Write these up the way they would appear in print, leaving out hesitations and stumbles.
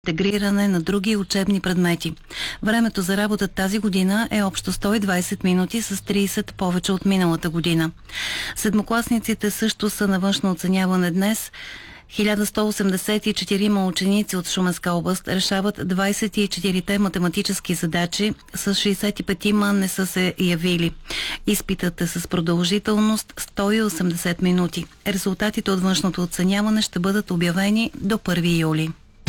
интегриране на други учебни предмети. Времето за работа тази година е общо 120 минути с 30 повече от миналата година. Седмокласниците също са на външно оценяване днес. 1184 ученици от Шуменска област решават 24-те математически задачи, с 65-ма не са се явили. Изпитът е с продължителност 180 минути. Резултатите от външното оценяване ще бъдат обявени до 1 юли.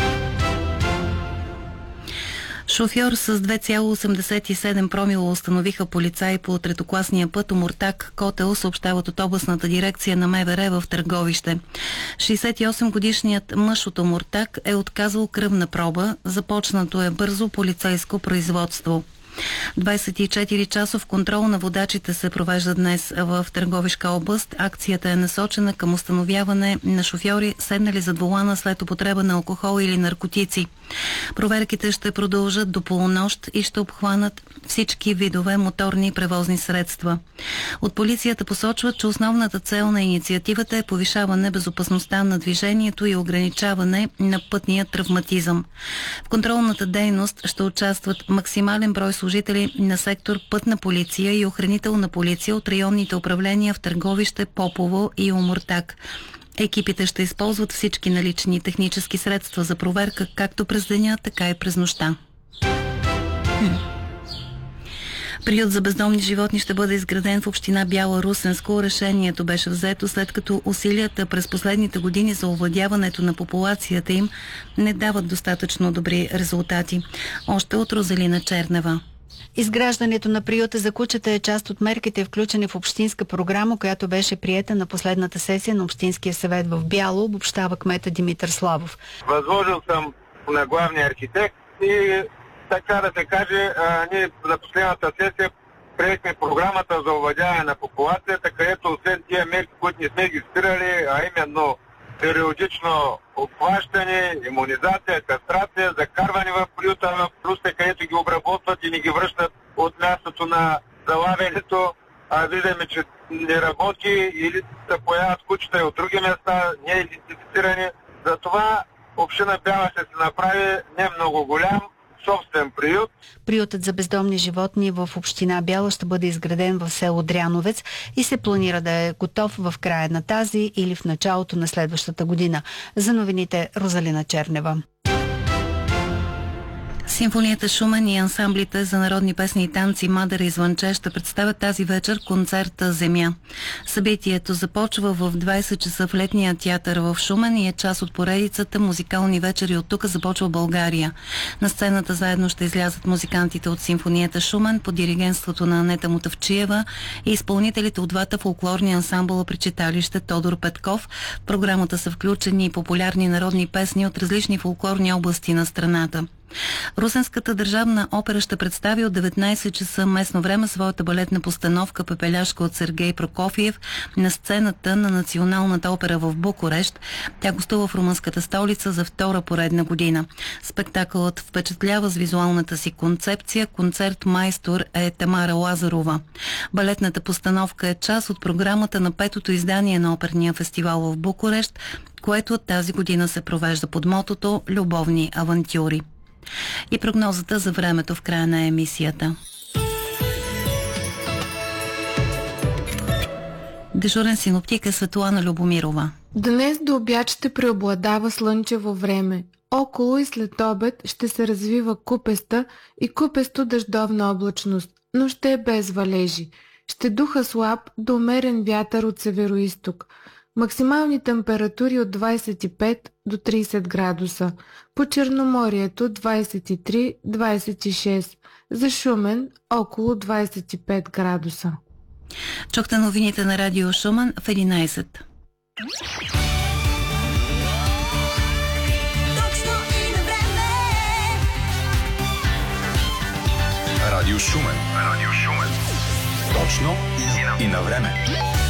Шофьор с 2,87 промила установиха полицаи по третокласния път Омуртаг-Котел, съобщават от областната дирекция на МВР в Търговище. 68-годишният мъж от Омуртаг е отказал кръвна проба. Започнато е бързо полицейско производство. 24-часов контрол на водачите се провежда днес в Търговишка област. Акцията е насочена към установяване на шофьори, седнали зад волана след употреба на алкохол или наркотици. Проверките ще продължат до полунощ и ще обхванат всички видове моторни превозни средства. От полицията посочват, че основната цел на инициативата е повишаване безопасността на движението и ограничаване на пътния травматизъм. В контролната дейност ще участват максимален брой служители на сектор Пътна полиция и охранителна полиция от районните управления в Търговище, Попово и Омуртаг. Екипите ще използват всички налични технически средства за проверка както през деня, така и през нощта. Приют за бездомни животни ще бъде изграден в община Бяла Русенско. Решението беше взето след като усилията през последните години за овладяването на популацията им не дават достатъчно добри резултати. Още от Розалина Чернева. Изграждането на приюта за кучета е част от мерките, включени в общинска програма, която беше приета на последната сесия на Общинския съвет в Бяло, обобщава кмета Димитър Славов. Възложил съм на главния архитект и така да се каже, ние за последната сесия приехме програмата за овладяване на популацията, където освен тия мерки, които не сме ги спирали, а именно периодично обхващане, имунизация, кастрация, закарване в приюта в Русе, където ги обработват и не ги връщат от мястото на залавянето. Виждаме, че не работи или се появят кучета и от други места, не е идентифицирани. Затова община Бяла ще се направи не много голям собствен приют. Приютът за бездомни животни в община Бяла ще бъде изграден в село Дряновец и се планира да е готов в края на тази или в началото на следващата година. За новините Розалина Чернева. Симфонията Шумен и ансамблите за народни песни и танци Мадера и Звънче ще представят тази вечер концерта Земя. Събитието започва в 20 часа в летния театър в Шумен и е част от поредицата музикални вечери от тук започва България. На сцената заедно ще излязат музикантите от Симфонията Шумен под диригентството на Анета Мутавчиева и изпълнителите от двата фолклорни ансамбъла при читалище Тодор Петков. В програмата са включени и популярни народни песни от различни фолклорни области на страната. Русенската държавна опера ще представи от 19 часа местно време своята балетна постановка Пепеляшка от Сергей Прокофиев на сцената на Националната опера в Букурещ. Тя гостува в румънската столица за втора поредна година. Спектакълът впечатлява с визуалната си концепция. Концерт майстор е Тамара Лазарова. Балетната постановка е част от програмата на 5-то издание на оперния фестивал в Букурещ, което тази година се провежда под мотото «Любовни авантюри». И прогнозата за времето в края на емисията. Дежурен синоптик е Светлана Любомирова. Днес до обяд ще преобладава слънчево време. Около и след обед ще се развива купеста и купесто дъждовна облачност, но ще е без валежи. Ще духа слаб до умерен вятър от североизток. Максимални температури от 25 до 30 градуса. По Черноморието 23-26. За Шумен около 25 градуса. Чухте новините на радио Шумен в 11. Радио Шумен. Точно и на време.